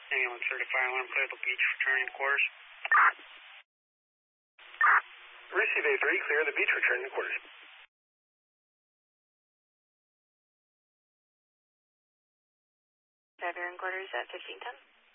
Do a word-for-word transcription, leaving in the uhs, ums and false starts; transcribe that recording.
Ambulance thirty-five, one clear the beach, returning quarters. Receive A three, clear the beach, returning quarters. Driver in quarters at fifteen ten.